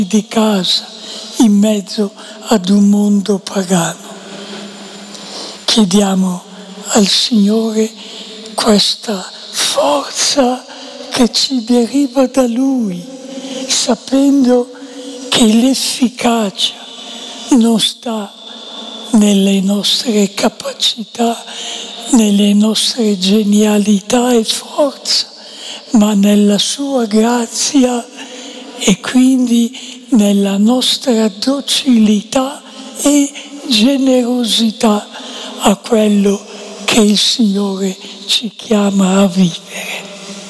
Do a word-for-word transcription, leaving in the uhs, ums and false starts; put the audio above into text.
di casa in mezzo ad un mondo pagano. Chiediamo al Signore questa forza che ci deriva da Lui, sapendo che l'efficacia non sta nelle nostre capacità, nelle nostre genialità e forza, ma nella sua grazia e quindi nella nostra docilità e generosità a quello che il Signore ci chiama a vivere.